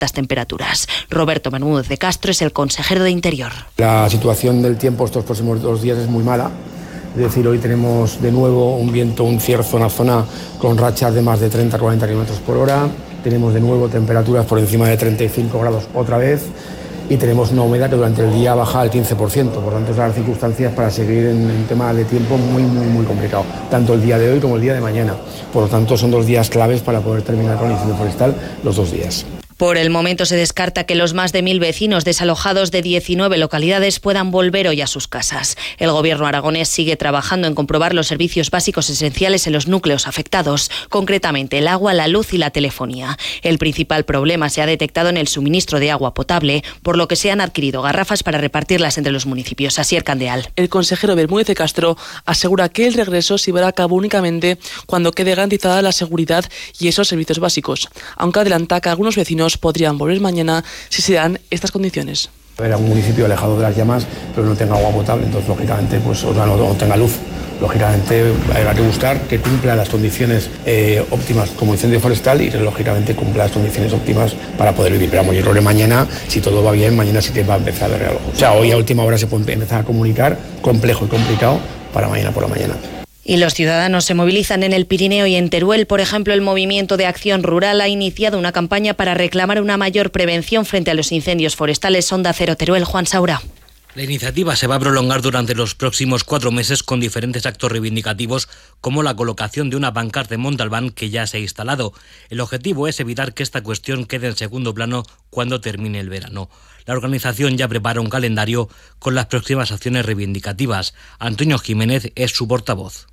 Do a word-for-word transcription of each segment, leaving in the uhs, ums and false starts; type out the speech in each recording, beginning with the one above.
las temperaturas. Roberto Bermúdez de Castro es el consejero de Interior. La situación del tiempo estos próximos dos días es muy mala. Es decir, hoy tenemos de nuevo un viento, un cierzo en la zona con rachas de más de treinta a cuarenta kilómetros por hora. Tenemos de nuevo temperaturas por encima de treinta y cinco grados otra vez. Y tenemos una humedad que durante el día baja al quince por ciento. Por tanto, son las circunstancias para seguir en un tema de tiempo muy, muy, muy complicado. Tanto el día de hoy como el día de mañana. Por lo tanto, son dos días claves para poder terminar con el incendio forestal los dos días. Por el momento se descarta que los más de mil vecinos desalojados de diecinueve localidades puedan volver hoy a sus casas. El gobierno aragonés sigue trabajando en comprobar los servicios básicos esenciales en los núcleos afectados, concretamente el agua, la luz y la telefonía. El principal problema se ha detectado en el suministro de agua potable, por lo que se han adquirido garrafas para repartirlas entre los municipios. Asier Candeal. El consejero Bermúdez de Castro asegura que el regreso se llevará a cabo únicamente cuando quede garantizada la seguridad y esos servicios básicos, aunque adelanta que algunos vecinos podrían volver mañana si se dan estas condiciones. Era un municipio alejado de las llamas, pero no tenga agua potable, entonces lógicamente pues o no, no tenga luz. Lógicamente habrá que buscar que cumpla las condiciones eh, óptimas como incendio forestal y lógicamente cumpla las condiciones óptimas para poder vivir. Pero vamos, yo creo que mañana, si todo va bien, mañana sí que va a empezar a ver algo. O sea, hoy a última hora se puede empezar a comunicar, complejo y complicado, para mañana por la mañana. Y los ciudadanos se movilizan en el Pirineo y en Teruel. Por ejemplo, el Movimiento de Acción Rural ha iniciado una campaña para reclamar una mayor prevención frente a los incendios forestales. Onda Cero Teruel, Juan Saura. La iniciativa se va a prolongar durante los próximos cuatro meses con diferentes actos reivindicativos como la colocación de una pancarta en Montalbán que ya se ha instalado. El objetivo es evitar que esta cuestión quede en segundo plano cuando termine el verano. La organización ya prepara un calendario con las próximas acciones reivindicativas. Antonio Jiménez es su portavoz.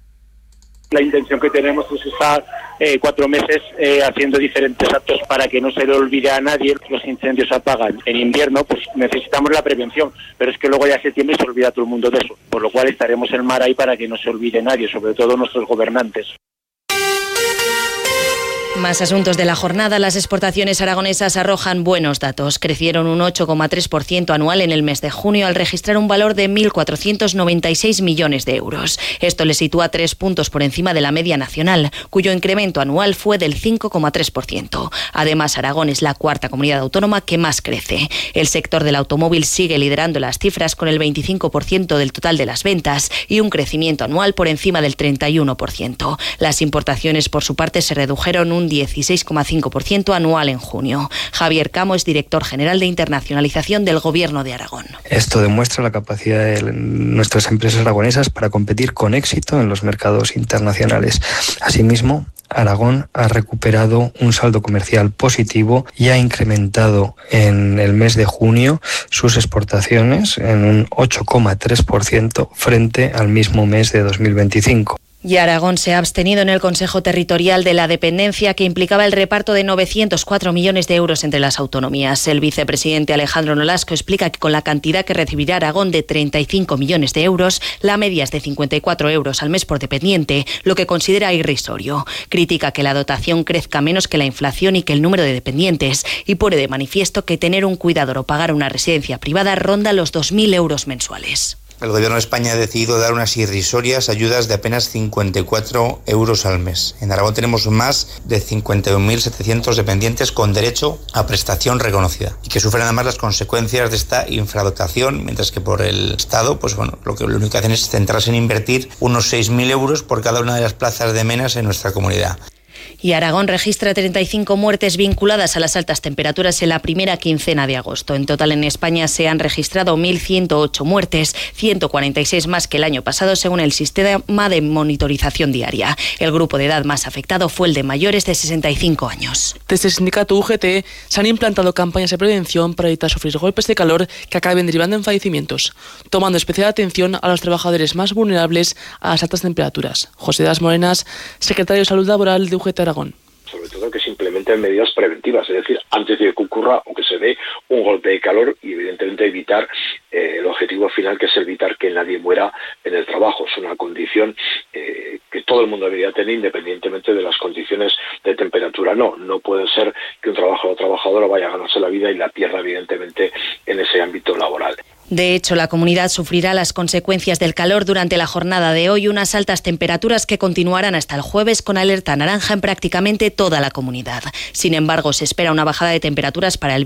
La intención que tenemos es estar eh, cuatro meses eh, haciendo diferentes actos para que no se le olvide a nadie. Los incendios se apagan en invierno, pues necesitamos la prevención, pero es que luego ya es septiembre y se olvida todo el mundo de eso, por lo cual estaremos en mar ahí para que no se olvide nadie, sobre todo nuestros gobernantes. Más asuntos de la jornada. Las exportaciones aragonesas arrojan buenos datos. Crecieron un ocho coma tres por ciento anual en el mes de junio al registrar un valor de mil cuatrocientos noventa y seis millones de euros. Esto le sitúa tres puntos por encima de la media nacional, cuyo incremento anual fue del cinco coma tres por ciento. Además, Aragón es la cuarta comunidad autónoma que más crece. El sector del automóvil sigue liderando las cifras con el veinticinco por ciento del total de las ventas y un crecimiento anual por encima del treinta y uno por ciento. Las importaciones, por su parte, se redujeron un dieciséis coma cinco por ciento anual en junio. Javier Camo es director general de internacionalización del Gobierno de Aragón. Esto demuestra la capacidad de nuestras empresas aragonesas para competir con éxito en los mercados internacionales. Asimismo, Aragón ha recuperado un saldo comercial positivo y ha incrementado en el mes de junio sus exportaciones en un ocho coma tres por ciento frente al mismo mes de dos mil veinticinco. Y Aragón se ha abstenido en el Consejo Territorial de la Dependencia, que implicaba el reparto de novecientos cuatro millones de euros entre las autonomías. El vicepresidente Alejandro Nolasco explica que con la cantidad que recibirá Aragón de treinta y cinco millones de euros, la media es de cincuenta y cuatro euros al mes por dependiente, lo que considera irrisorio. Critica que la dotación crezca menos que la inflación y que el número de dependientes, y pone de manifiesto que tener un cuidador o pagar una residencia privada ronda los dos mil euros mensuales. El Gobierno de España ha decidido dar unas irrisorias ayudas de apenas cincuenta y cuatro euros al mes. En Aragón tenemos más de cincuenta y un mil setecientos dependientes con derecho a prestación reconocida y que sufren además las consecuencias de esta infradotación, mientras que por el Estado, pues bueno, lo que lo único que hacen es centrarse en invertir unos seis mil euros por cada una de las plazas de menas en nuestra comunidad. Y Aragón registra treinta y cinco muertes vinculadas a las altas temperaturas en la primera quincena de agosto. En total en España se han registrado mil ciento ocho muertes, ciento cuarenta y seis más que el año pasado según el sistema de monitorización diaria. El grupo de edad más afectado fue el de mayores de sesenta y cinco años. Desde el sindicato U G T se han implantado campañas de prevención para evitar sufrir golpes de calor que acaben derivando en fallecimientos, tomando especial atención a los trabajadores más vulnerables a las altas temperaturas. José Das Morenas, secretario de Salud Laboral de U G T Aragón. Sobre todo que se implementen medidas preventivas, es decir, antes de que ocurra o que se dé un golpe de calor y evidentemente evitar eh, el objetivo final, que es evitar que nadie muera en el trabajo. Es una condición eh, que todo el mundo debería tener independientemente de las condiciones de temperatura. No, no puede ser que un trabajador o trabajadora vaya a ganarse la vida y la pierda evidentemente en ese ámbito laboral. De hecho, la comunidad sufrirá las consecuencias del calor durante la jornada de hoy, unas altas temperaturas que continuarán hasta el jueves con alerta naranja en prácticamente toda la comunidad. Sin embargo, se espera una bajada de temperaturas para el